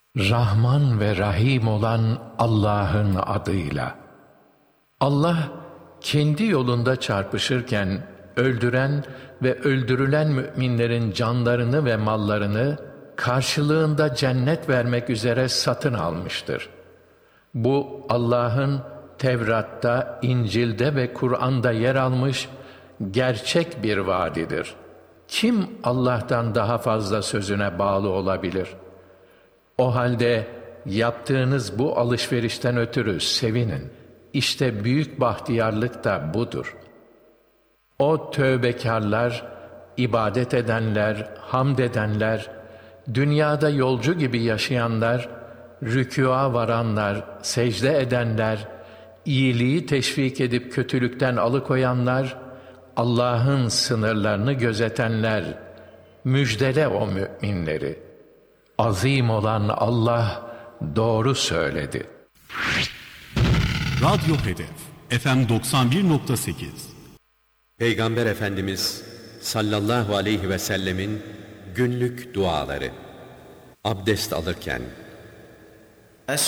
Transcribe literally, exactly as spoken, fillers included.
Rahman ve Rahim olan Allah'ın adıyla. Allah, kendi yolunda çarpışırken öldüren ve öldürülen müminlerin canlarını ve mallarını karşılığında cennet vermek üzere satın almıştır. Bu Allah'ın Tevrat'ta, İncil'de ve Kur'an'da yer almış gerçek bir vaadidir. Kim Allah'tan daha fazla sözüne bağlı olabilir? O halde yaptığınız bu alışverişten ötürü sevinin. İşte büyük bahtiyarlık da budur. O tövbekarlar, ibadet edenler, hamd edenler, dünyada yolcu gibi yaşayanlar, rükûa varanlar, secde edenler, iyiliği teşvik edip kötülükten alıkoyanlar, Allah'ın sınırlarını gözetenler, müjdele o müminleri. Azim olan Allah doğru söyledi. Radyo Hedef F M doksan bir nokta sekiz. Peygamber Efendimiz sallallahu aleyhi ve sellemin günlük duaları. Abdest alırken,